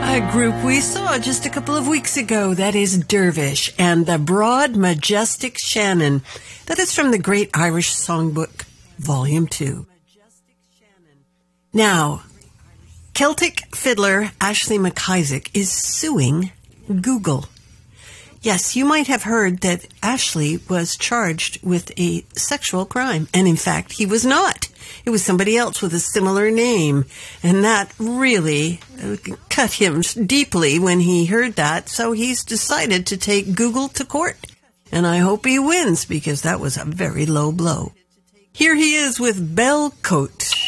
A group we saw just a couple of weeks ago, that is Dervish and the Broad Majestic Shannon. That is from the Great Irish Songbook, Volume 2. Now, Celtic fiddler Ashley McIsaac is suing Google. Yes, you might have heard that Ashley was charged with a sexual crime, and in fact, he was not. It was somebody else with a similar name, and that really cut him deeply when he heard that, so he's decided to take Google to court. And I hope he wins, because that was a very low blow. Here he is with Bell Coat.